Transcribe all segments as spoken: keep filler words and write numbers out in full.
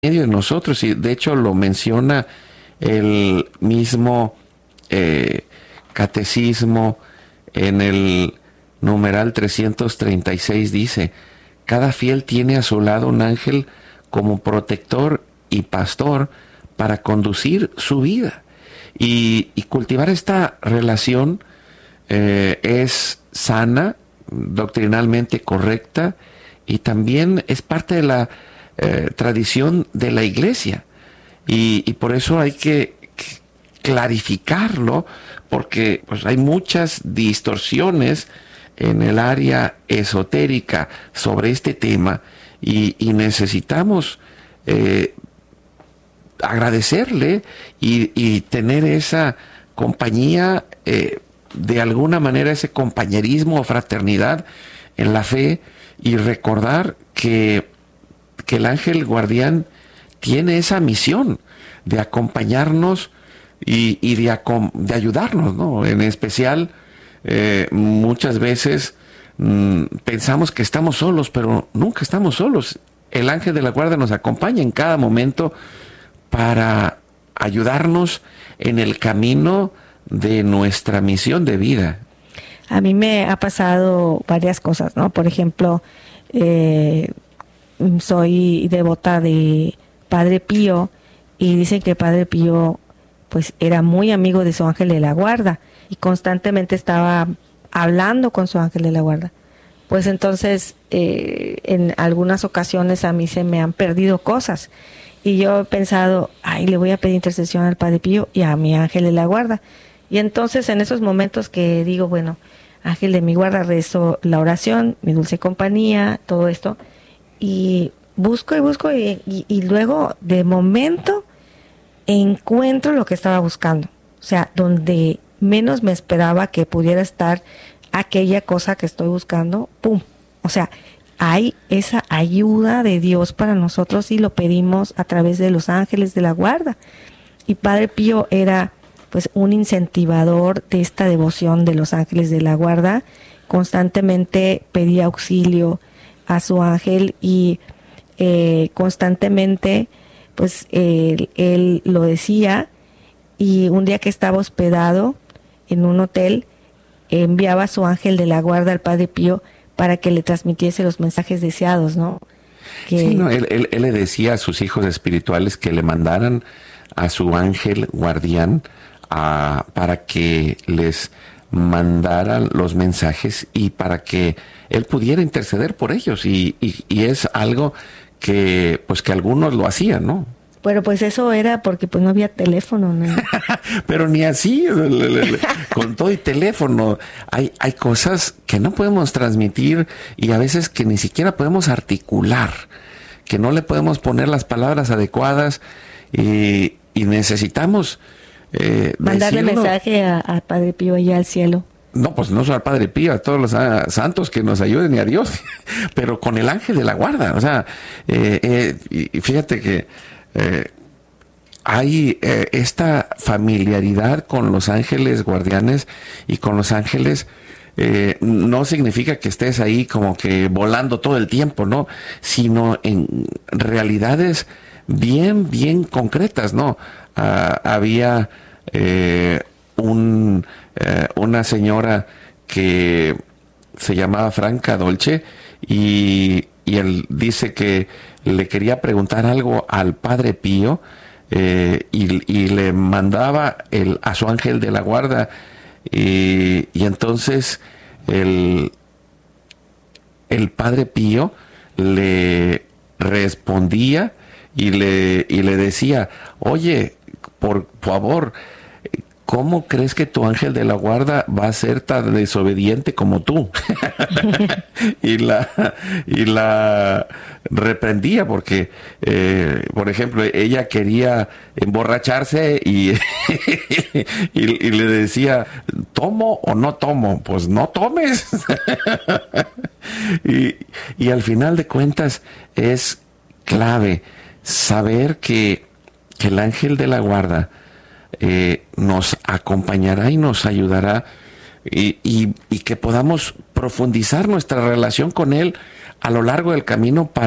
medio de nosotros, y de hecho lo menciona el mismo eh, catecismo en el numeral trescientos treinta y seis. Dice: cada fiel tiene a su lado un ángel como protector y pastor para conducir su vida, y, y cultivar esta relación eh, es sana, doctrinalmente correcta, y también es parte de la eh, tradición de la iglesia, y, y por eso hay que clarificarlo, porque pues, hay muchas distorsiones en el área esotérica sobre este tema, y, y necesitamos eh, agradecerle y, y tener esa compañía, eh, de alguna manera ese compañerismo o fraternidad en la fe, y recordar que, que el ángel guardián tiene esa misión de acompañarnos y, y de, de ayudarnos, ¿no? En especial, eh, muchas veces mmm, pensamos que estamos solos, pero nunca estamos solos. El ángel de la guarda nos acompaña en cada momento para ayudarnos en el camino de nuestra misión de vida. A mí me ha pasado varias cosas, ¿no? Por ejemplo, eh, soy devota de Padre Pío, y dicen que Padre Pío pues era muy amigo de su ángel de la guarda y constantemente estaba hablando con su ángel de la guarda. Pues entonces eh, en algunas ocasiones a mí se me han perdido cosas, y yo he pensado, ay, le voy a pedir intercesión al Padre Pío y a mi ángel de la guarda. Y entonces en esos momentos que digo, bueno, ángel de mi guarda, rezo la oración, mi dulce compañía, todo esto, y busco y busco y, y, y luego de momento encuentro lo que estaba buscando. O sea, donde menos me esperaba que pudiera estar aquella cosa que estoy buscando, ¡pum! O sea, hay esa ayuda de Dios para nosotros y lo pedimos a través de los ángeles de la guarda. Y Padre Pío era pues un incentivador de esta devoción de los ángeles de la guarda. Constantemente pedía auxilio a su ángel, y eh, constantemente pues él, él lo decía. Y un día que estaba hospedado en un hotel, enviaba a su ángel de la guarda al Padre Pío para que le transmitiese los mensajes deseados, ¿no? Que... Sí, no, él, él, él le decía a sus hijos espirituales que le mandaran a su ángel guardián a, para que les mandaran los mensajes y para que él pudiera interceder por ellos, y, y, y es algo que pues que algunos lo hacían, ¿no? Pero pues eso era porque pues no había teléfono, ¿no? Pero ni así, con todo y teléfono, hay, hay cosas que no podemos transmitir, y a veces que ni siquiera podemos articular, que no le podemos poner las palabras adecuadas, y, y necesitamos eh, mandarle decirlo. Mensaje a, a Padre Pío allá al cielo. No, pues no solo al Padre Pío, a todos los uh, santos que nos ayuden, y a Dios, pero con el ángel de la guarda. O sea, eh, eh, y fíjate que eh, hay eh, esta familiaridad con los ángeles guardianes y con los ángeles. Eh, no significa que estés ahí como que volando todo el tiempo, ¿no? Sino en realidades bien, bien concretas, ¿no? Uh, había eh, un, eh, una señora que se llamaba Franca Dolce, y, y él dice que le quería preguntar algo al Padre Pío, eh, y, y le mandaba el, a su ángel de la guarda, y, y entonces el, el Padre Pío le respondía y le, y le decía: oye, por favor, ¿cómo crees que tu ángel de la guarda va a ser tan desobediente como tú? y la y la reprendía porque, eh, por ejemplo, ella quería emborracharse y, y, y le decía: ¿tomo o no tomo? Pues no tomes. y, y al final de cuentas es clave saber que, que el ángel de la guarda Eh, nos acompañará y nos ayudará, y, y, y que podamos profundizar nuestra relación con él a lo largo del camino para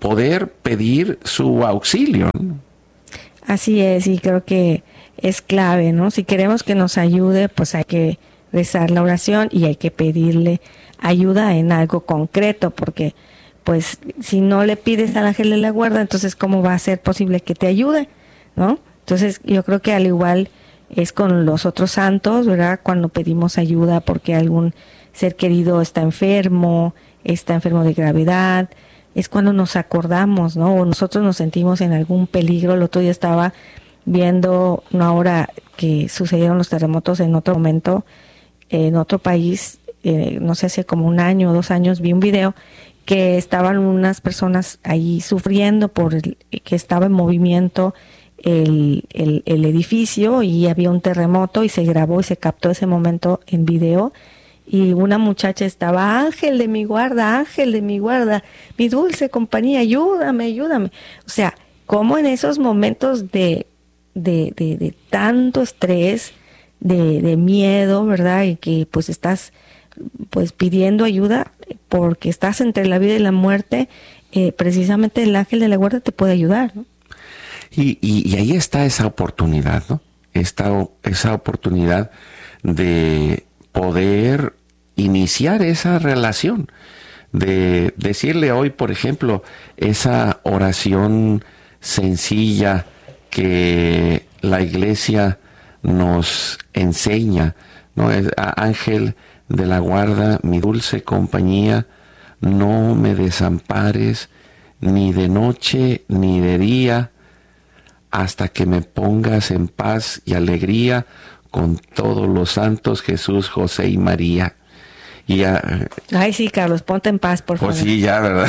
poder pedir su auxilio, ¿no? Así es, y creo que es clave, ¿no? Si queremos que nos ayude, pues hay que rezar la oración y hay que pedirle ayuda en algo concreto, porque pues si no le pides al ángel de la guarda, entonces ¿cómo va a ser posible que te ayude? ¿No? Entonces yo creo que al igual es con los otros santos, ¿verdad? Cuando pedimos ayuda porque algún ser querido está enfermo, está enfermo de gravedad, es cuando nos acordamos, ¿no? O nosotros nos sentimos en algún peligro. El otro día estaba viendo, no ahora que sucedieron los terremotos en otro momento, en otro país, eh, no sé, hace como un año o dos años, vi un video que estaban unas personas ahí sufriendo por el, que estaba en movimiento el, el, el edificio y había un terremoto y se grabó y se captó ese momento en video. Y una muchacha estaba, ángel de mi guarda, ángel de mi guarda, mi dulce compañía, ayúdame, ayúdame. O sea, como en esos momentos de, de, de, de tanto estrés, de, de miedo, ¿verdad? Y que pues estás pues pidiendo ayuda porque estás entre la vida y la muerte, eh, precisamente el ángel de la guarda te puede ayudar, ¿no? Y, y, y ahí está esa oportunidad, ¿no? Esta, esa oportunidad de poder iniciar esa relación, de decirle hoy, por ejemplo, esa oración sencilla que la iglesia nos enseña, ¿no? Es, ángel de la guarda, mi dulce compañía, no me desampares ni de noche ni de día, hasta que me pongas en paz y alegría con todos los santos, Jesús, José y María. Y ya, ay, sí, Carlos, ponte en paz, por favor. Pues sí, ya, ¿verdad?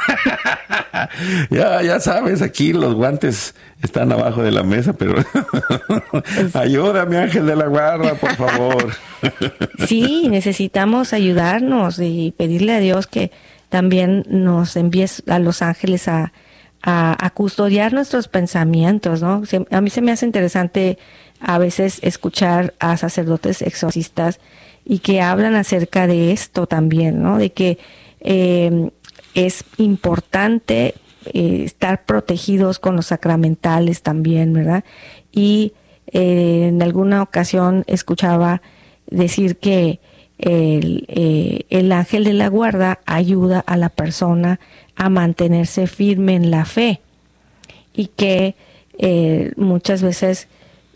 ya, ya sabes, aquí los guantes están abajo de la mesa, pero ayúdame, ángel de la guarda, por favor. Sí, necesitamos ayudarnos y pedirle a Dios que también nos envíe a los ángeles a, a, a custodiar nuestros pensamientos, ¿no? Se, a mí se me hace interesante a veces escuchar a sacerdotes exorcistas y que hablan acerca de esto también, ¿no? De que eh, es importante eh, estar protegidos con los sacramentales también, ¿verdad? Y eh, en alguna ocasión escuchaba decir que el, eh, el ángel de la guarda ayuda a la persona a mantenerse firme en la fe y que eh, muchas veces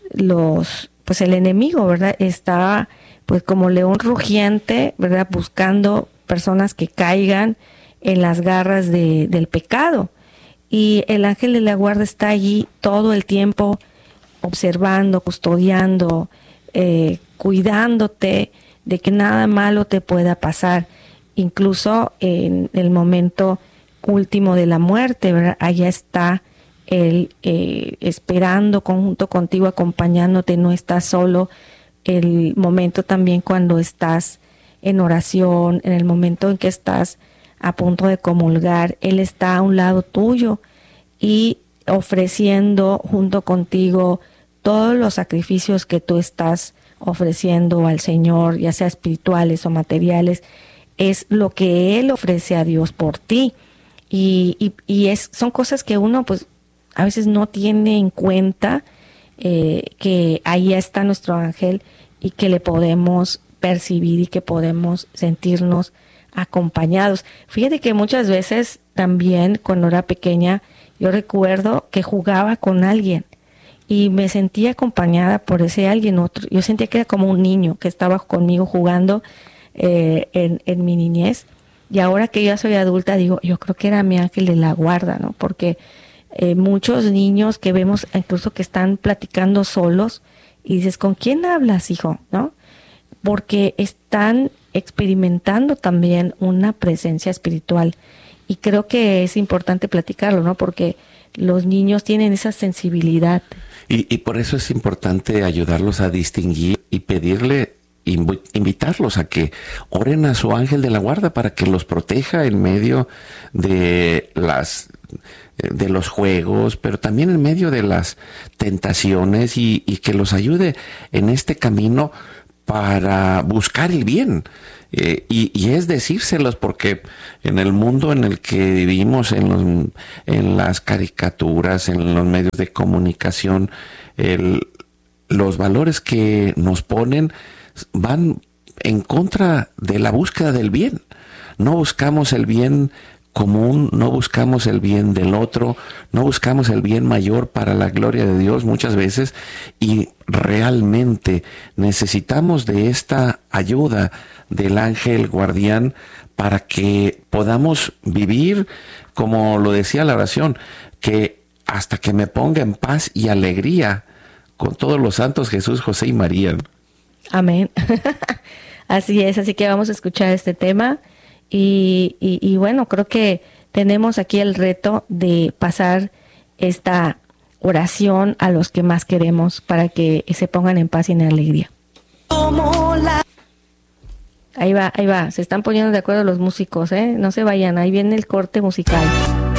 los, pues el enemigo, ¿verdad? Está pues como león rugiente, ¿verdad? Buscando personas que caigan en las garras de, del pecado. Y el ángel de la guarda está allí todo el tiempo observando, custodiando, eh, cuidándote de que nada malo te pueda pasar. Incluso en el momento último de la muerte, ¿verdad? Allá está él eh, esperando junto contigo, acompañándote, no estás solo. El momento también cuando estás en oración, en el momento en que estás a punto de comulgar, Él está a un lado tuyo y ofreciendo junto contigo todos los sacrificios que tú estás ofreciendo al Señor, ya sea espirituales o materiales, es lo que Él ofrece a Dios por ti. Y, y, y es, son cosas que uno pues a veces no tiene en cuenta, eh, que ahí está nuestro ángel y que le podemos percibir y que podemos sentirnos acompañados. Fíjate que muchas veces también cuando era pequeña yo recuerdo que jugaba con alguien y me sentía acompañada por ese alguien otro. Yo sentía que era como un niño que estaba conmigo jugando eh, en, en mi niñez, y ahora que ya soy adulta digo, yo creo que era mi ángel de la guarda, ¿no? Porque eh, muchos niños que vemos incluso que están platicando solos y dices, ¿con quién hablas, hijo? ¿No? Porque están experimentando también una presencia espiritual, y creo que es importante platicarlo, ¿no? Porque los niños tienen esa sensibilidad. Y, y por eso es importante ayudarlos a distinguir y pedirle, inv- invitarlos a que oren a su ángel de la guarda para que los proteja en medio de las de los juegos, pero también en medio de las tentaciones, y, y que los ayude en este camino para buscar el bien. Eh, y, y es decírselos porque en el mundo en el que vivimos, en, los, en las caricaturas, en los medios de comunicación, el, los valores que nos ponen van en contra de la búsqueda del bien. No buscamos el bien común, no buscamos el bien del otro, no buscamos el bien mayor para la gloria de Dios muchas veces, y realmente necesitamos de esta ayuda del ángel guardián para que podamos vivir, como lo decía la oración, que hasta que me ponga en paz y alegría con todos los santos Jesús, José y María. Amén. Así es, así que vamos a escuchar este tema. Y, y, y bueno, creo que tenemos aquí el reto de pasar esta oración a los que más queremos para que se pongan en paz y en alegría. Ahí va, ahí va, se están poniendo de acuerdo los músicos, ¿eh? No se vayan, ahí viene el corte musical.